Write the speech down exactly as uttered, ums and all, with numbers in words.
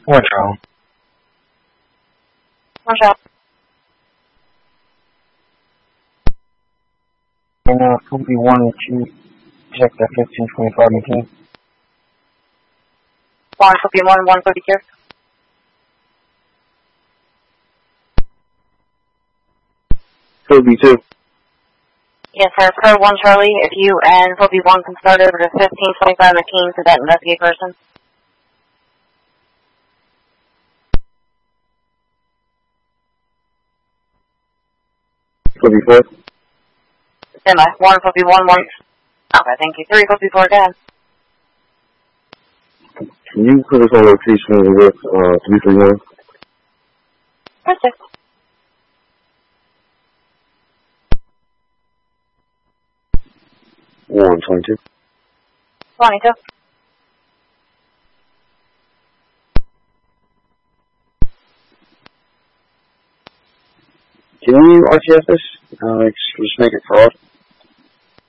One Charlie. One shot. And uh, Kobe one to check the fifteen twenty-five machine. One Kobe one, one Kobe two. Kobe two. Yes, sir. Per one Charlie, if you and Kobe one can start over to fifteen twenty-five McKean to that investigate person. Kobe four. Stand by. One Kobe one, one. Okay, thank you. Three Kobe four, go ahead. Can you put us on location with uh, three three one? That's it. one twenty-two. twenty-two. Can you R T S this? Uh, just make it fraud.